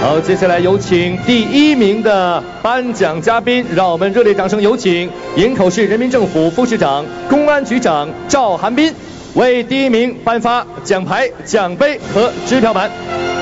好，接下来有请第1名的颁奖嘉宾，让我们热烈掌声有请营口市人民政府副市长、公安局长赵寒斌为第1名颁发奖牌、奖杯和支票板。